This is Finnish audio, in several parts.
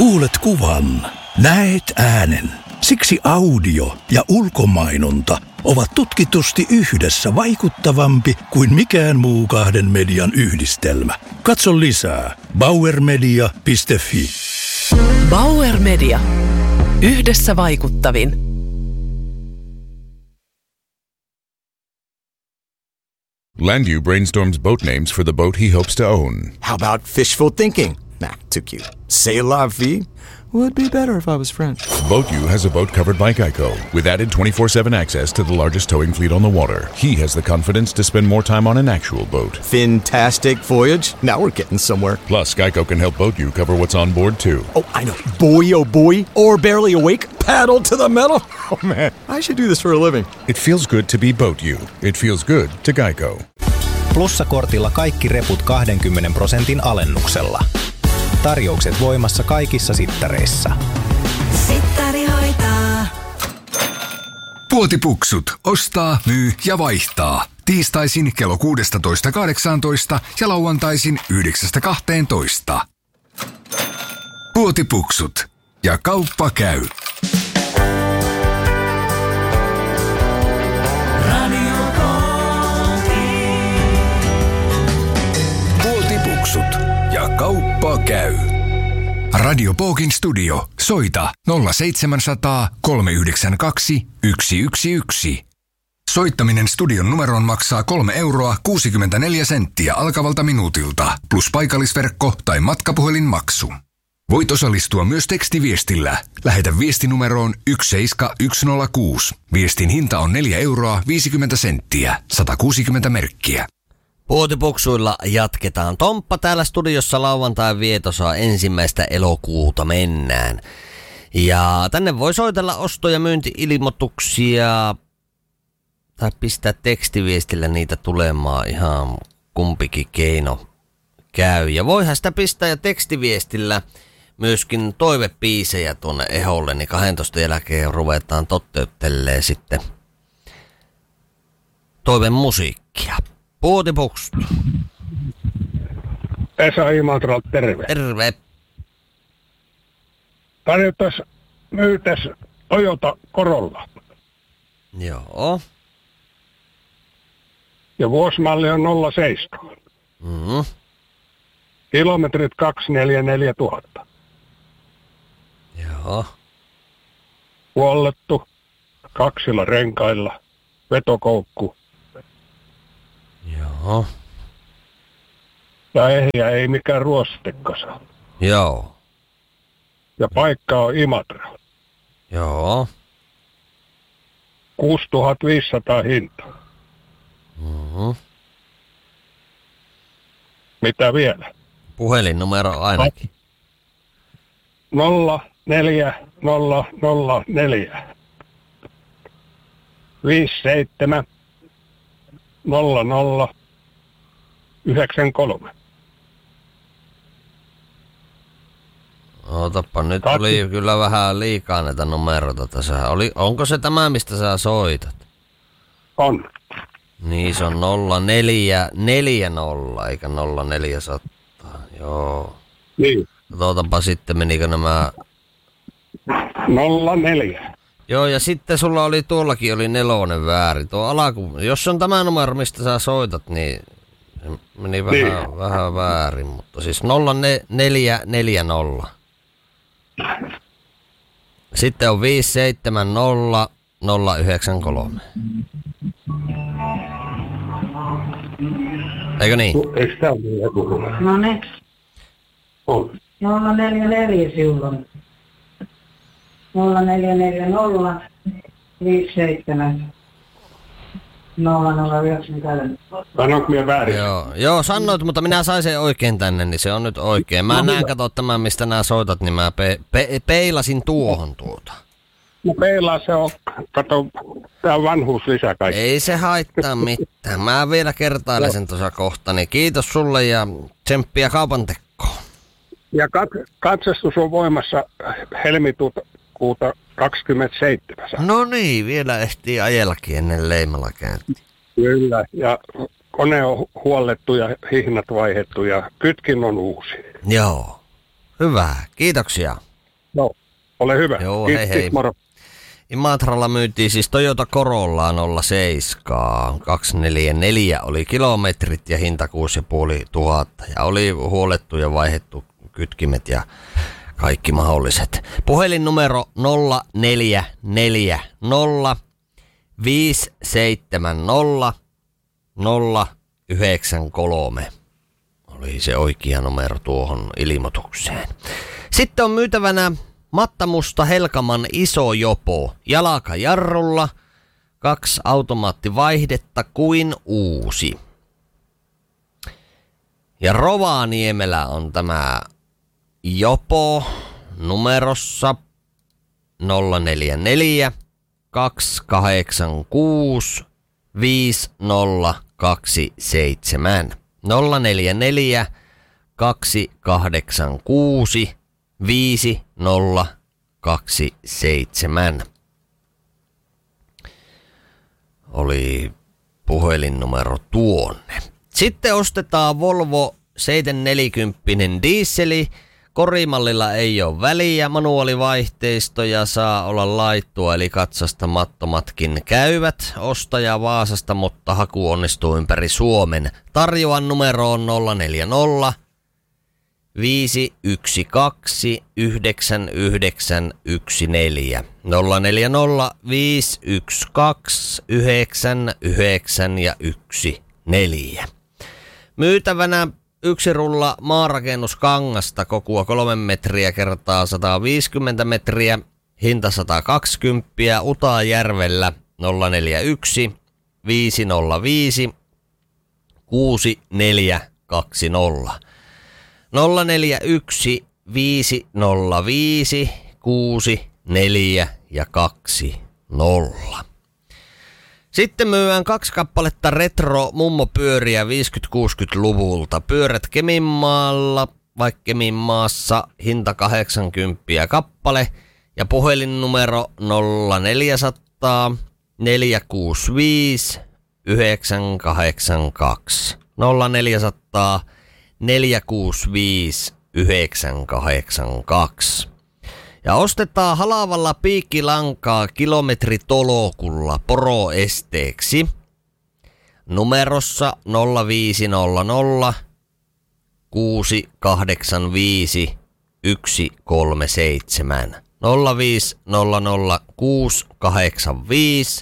Kuulet kuvan, näet äänen. Siksi audio ja ulkomainonta ovat tutkitusti yhdessä vaikuttavampi kuin mikään muu kahden median yhdistelmä. Katso lisää bauermedia.fi. Bauer Media. Yhdessä vaikuttavin. Landview brainstorms boat names for the boat he hopes to own. How about fishful thinking? Nah, too cute. C'est la vie? Would be better if I was French. BoatU has a boat covered by Geico. With added 24/7 access to the largest towing fleet on the water, he has the confidence to spend more time on an actual boat. Fantastic voyage. Now we're getting somewhere. Plus, Geico can help BoatU cover what's on board, too. Oh, I know. Boy, oh boy. Or barely awake. Paddle to the metal. Oh, man. I should do this for a living. It feels good to be BoatU. It feels good to Geico. Plussakortilla kaikki reput 20% alennuksella. Tarjoukset voimassa kaikissa sittareissa. Sittari hoitaa. Puotipuksut. Ostaa, myy ja vaihtaa. Tiistaisin kello 16.18 ja lauantaisin 9.12. Puotipuksut. Ja kauppa käy. Puotipuksut. Ja kauppa käy. Radio Pookin studio. Soita 0700 392 111. Soittaminen studion numeroon maksaa 3,64 € alkavalta minuutilta, plus paikallisverkko tai matkapuhelinmaksu. Voit osallistua myös tekstiviestillä. Lähetä viestinumeroon 17106. Viestin hinta on 4,50 €, 160 merkkiä. Puotipuksuilla jatketaan. Tomppa täällä studiossa lauantain vietosaa 1. elokuuta mennään. Ja tänne voi soitella osto- ja myynti-ilmoituksia tai pistää tekstiviestillä niitä tulemaan, ihan kumpikin keino käy. Ja voihan sitä pistää ja tekstiviestillä myöskin toivepiisejä tuonne eholle, niin 12 jälkeen ruvetaan toteuttelee sitten toivemusiikkia. Puotipuksut. Esa Imatralta, terve. Terve. Myytäs Toyota Corolla. Joo. Ja vuosimalli on 07. Mm-hmm. Kilometrit 244 000. Joo. Huollettu, 2 renkailla, vetokoukku. Joo. Ja ehjä ei mikään ruostekasa. Joo. Ja paikka on Imatra. Joo. 6500 hinta. Mm-hmm. Mitä vielä? Puhelinnumero ainakin. 04004 57 00 93. Ootappa, nyt oli kyllä vähän liikaa näitä numeroita tässä. Onko se tämä, mistä sä soitat? On. Niin, se on 0440, eikä 0400. Joo. Niin. Ootapa sitten, menikö nämä... 04. Joo, ja sitten sulla oli tuollakin oli 4 väärin. Tuo alaku, jos on tämä numero, mistä sä soitat, niin se meni vähän väärin. Mutta siis 0440. Sitten on 570 093. Eikö niin? Eikö tää ole joku? No niin. On. 044 silloin. 0440 57 0093. Sanoinko minä väärin? Joo, sanoit, mutta minä sain sen oikein tänne, niin se on nyt oikein. Mä näen, kato tämän, mistä nää soitat, niin mä peilasin tuohon tuota. No peilaa se on, kato, tää on vanhuuslisä kaikki. Ei se haittaa mitään. Mä vielä kertailen sen tuossa kohta, niin kiitos sulle ja tsemppiä kaupantekoon. Ja katsastus on voimassa helmikuuta 27. No niin, vielä ehtii ajellakin ennen leimalla käyntiin. Kyllä, ja kone on huollettu ja hihnat vaihdettu ja kytkin on uusi. Joo, hyvä, kiitoksia. Ole hyvä. Joo, Kiitos, hei. moro. Imatralla myytiin siis Toyota Corollaa 07. 244 oli kilometrit ja hinta 6500. Ja oli huolettu ja vaihdettu kytkimet ja kaikki mahdolliset. Puhelinnumero 0440 570 093. Oli se oikea numero tuohon ilmoitukseen. Sitten on myytävänä Matta Musta Helkaman iso jopo jalkajarrulla, 2 automaattivaihdetta kuin uusi. Ja Rovaniemellä on tämä jopo numerossa 044 286 5027. 044 286 5027 oli puhelinnumero tuonne. Sitten ostetaan Volvo 740 dieseli. Korimallilla ei ole väliä, manuaalivaihteisto ja saa olla laittua, eli katsastamattomatkin käyvät. Ostaja Vaasasta, mutta haku onnistuu ympäri Suomen. Tarjoan numeroon 040 512 9914. 040 512 99 ja 14. Myytävänä 1 rulla maarakennuskangasta kokua 3 metriä kertaa 150 metriä, hinta 120, Utajärvellä 041 505 6420. 041 505 64 ja 20. Sitten myydään 2 kappaletta retro mummopyöriä 50-60-luvulta. Pyörät Keminmaalla, vaikka Keminmaassa, hinta 80 kappale. Ja puhelinnumero 0400 465 982. 0400 465 982. Ja ostetaan halavalla piikkilankaa kilometritolokulla poroesteeksi numerossa 0500 685 137. 0500 685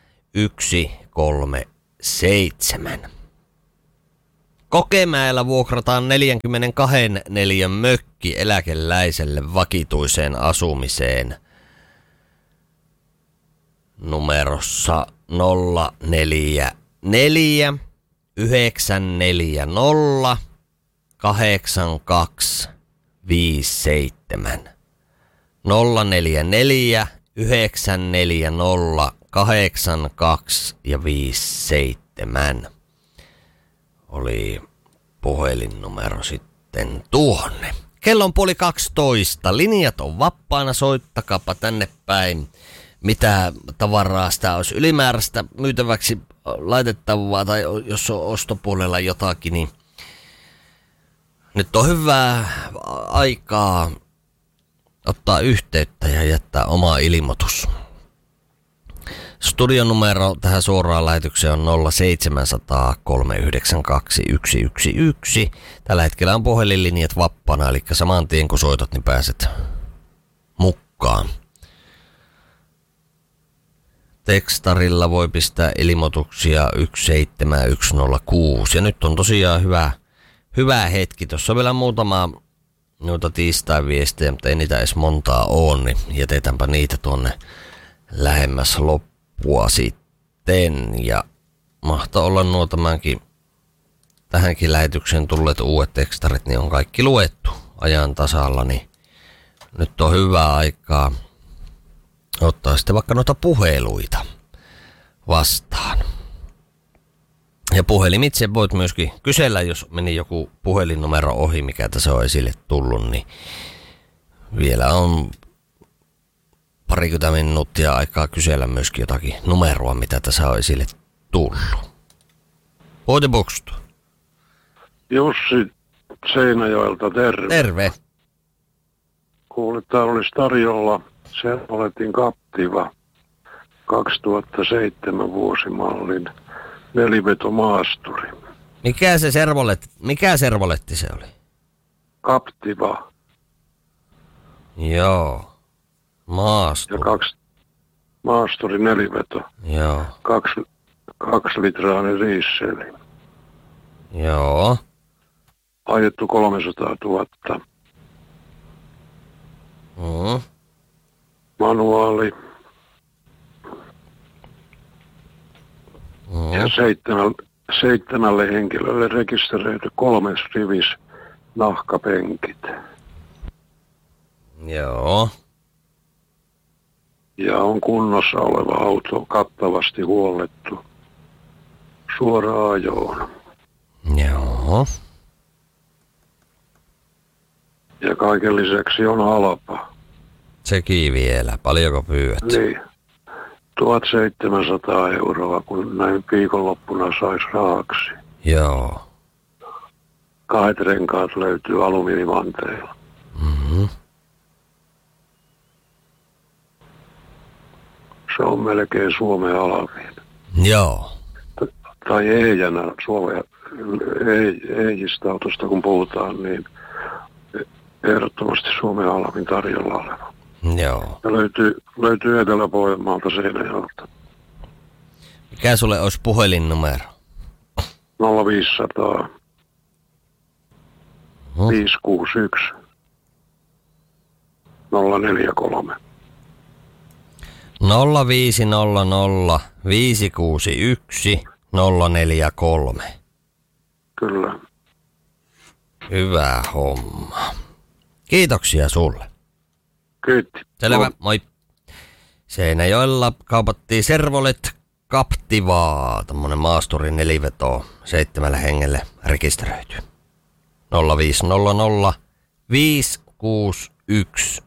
137. Kokemäellä vuokrataan 42 neliön mökki eläkeläiselle vakituiseen asumiseen numerossa 044 940 8257. 044 940 82 ja 57 oli puhelinnumero sitten tuonne. Kello on 11:30. Linjat on vapaana, soittakaapa tänne päin. Mitä tavaraa sitä olisi ylimääräistä myytäväksi laitettavaa tai jos on ostopuolella jotakin, niin nyt on hyvää aikaa ottaa yhteyttä ja jättää oma ilmoitus. Studionumero tähän suoraan lähetykseen on 0700 392 111. Tällä hetkellä on puhelinlinjat vappana, eli saman tien kun soitat, niin pääset mukaan. Tekstarilla voi pistää ilmoituksia 17106. Ja nyt on tosiaan hyvä hetki. Tuossa on vielä muutama noita tiistai-viestejä, mutta ei niitä edes montaa ole, niin jätetäänpä niitä tuonne lähemmäs loppua sitten. Ja mahtaa olla nuo tähänkin lähetykseen tulleet uudet tekstarit, niin on kaikki luettu ajan tasalla, niin nyt on hyvää aikaa ottaa sitten vaikka noita puheluita vastaan. Ja puhelimitse voit myöskin kysellä, jos meni joku puhelinnumero ohi, mikä tässä on esille tullut, niin vielä on parikymmentä minuuttia aikaa kysellä myöskin jotakin numeroa, mitä tässä on esille tullut. Puhuti Jussi Seinäjoelta, terve. Terve. kuulin, että täällä olisi tarjolla Servoletin Captiva 2007 vuosimallin nelivetomaasturi. Mikä servoletti se oli? Captiva. Joo. Maasturi. Ja maasturi neliveto. Joo. 2 litrainen dieseli. Joo. Ajettu 300 000. Manuaali. Ja 7 henkilölle rekisteröity 3 rivis nahkapenkit. Joo. Ja on kunnossa oleva auto, kattavasti huollettu suoraan ajoon. Joo. Ja kaiken lisäksi on halpa. Sekin vielä. Paljonko pyydät? Niin. 1700 €, kun näin viikonloppuna sais rahaksi. Joo. 2 renkaat löytyy alumiinivanteilla. Mm-hmm. Se on melkein Suomen alvin. Joo. Tai ehjänä Suomen ehjistä autosta kun puhutaan, niin ehdottomasti Suomen alvin tarjolla oleva. Joo. Ja löytyy Etelä-Pohjanmaalta Seinäjoelta. Mikä sulle olisi puhelinnumero? 0500 561 043. 0500 561 043. Kyllä. Hyvä homma. Kiitoksia sulle. Kiitti. Selvä, moi. Seinäjoella kaupattiin Servolet Captivaa, tommonen maasturi neliveto 7 hengelle rekisteröity. 0500 561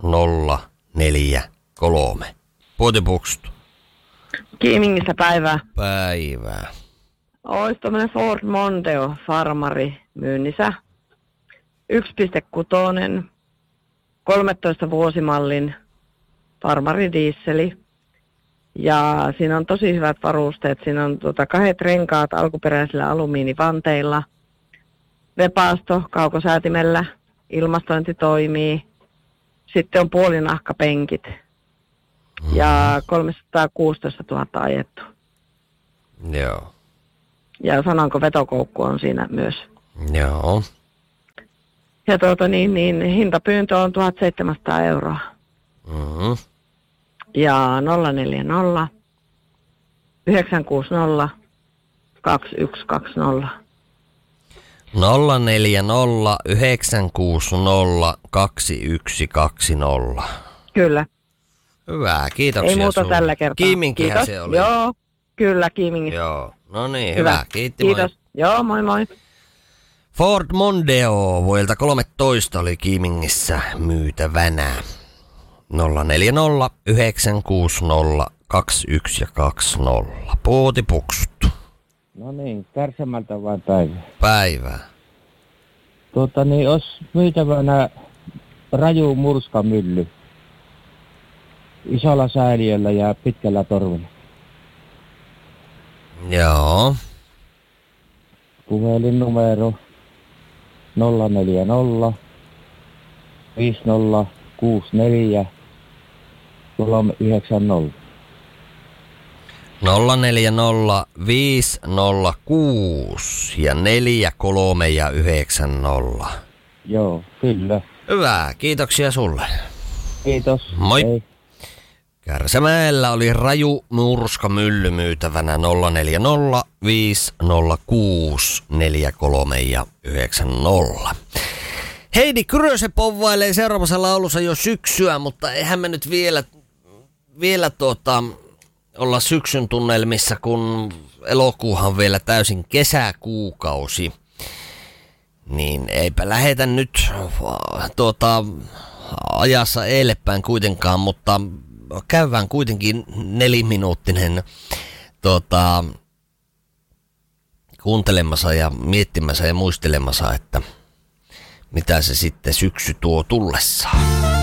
043. Puotipukstu. Kiimingissä päivää. Päivää. Olisi tämmönen Ford Mondeo farmari myynnissä. 1.6, 13 vuosimallin farmari dieseli. Ja siinä on tosi hyvät varusteet. Siinä on 2 renkaat alkuperäisillä alumiinivanteilla. Vepaasto kaukosäätimellä. Ilmastointi toimii. Sitten on puolinahkapenkit. Ja 316 000 ajettu. Joo. Ja sanonko vetokoukku on siinä myös. Joo. Ja hintapyyntö on 1700 €. Mm-hmm. Ja 040 960 2120. 040 960 2120. Kyllä. Hyvä, kiitoksia. Ei muuta sulle. tällä kertaa. Kiiminkihän Kiitos. se oli. Joo, kyllä Kiimingissä. Joo, no niin, hyvä. Kiitti, Kiitos. moi. Joo, moi moi. Ford Mondeo vuodelta 13 oli Kiimingissä myytävänä. 040 960 2120. Puotipuksut. No niin, Kärsämältä vai päivää? Päivää. Olisi myytävänä raju murskamylly. Isolla säiliöllä ja pitkällä torvella. Joo. Puhelinnumero 040 5064 390. 040 506 ja 4390. Joo, kyllä. Hyvä, kiitoksia sulle. Kiitos. Moi. Hei. Kärsämäellä oli raju murskamylly myytävänä 040 506 4390. Heidi Kyröse povailee seuraavassa laulussa jo syksyä, mutta eihän me nyt vielä olla syksyn tunnelmissa, kun elokuuhan vielä täysin kesäkuukausi. Niin eipä lähetä nyt ajassa eilepäin kuitenkaan, mutta käydään kuitenkin 4-minuuttinen kuuntelemassa ja miettimässä ja muistelemassa, että mitä se sitten syksy tuo tullessaan.